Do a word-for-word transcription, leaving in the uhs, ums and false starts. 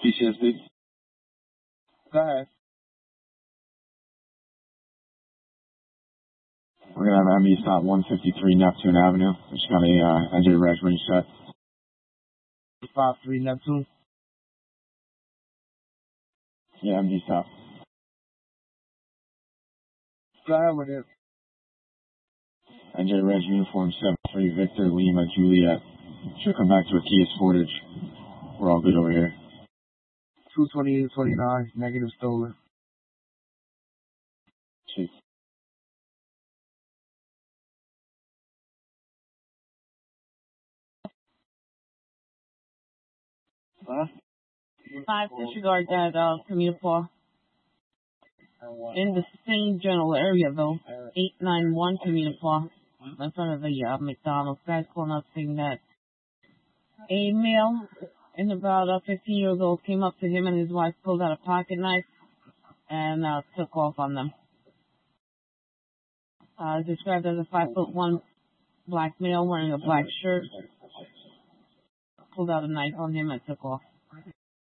P C S D. Go ahead. We're gonna have M D stop one fifty-three Neptune Avenue. We just got a uh, N J Reg ring set. five three Neptune. Yeah, M D stop. Go ahead with it. N J Reg uniform seven three Victor Lima Juliet. Should come back to a Kia Sportage. We're all good over here. two twenty-eight twenty-nine, negative stolen. Chief. Huh? Five, disregard that, uh, commuter four. In the same general area, though, eight nine one commuter four, in front of the uh, McDonald's. Guy's calling up saying that a male in about uh, fifteen years old came up to him and his wife, pulled out a pocket knife and uh, took off on them. Uh, described as a five foot one black male wearing a black shirt, pulled out a knife on him and took off.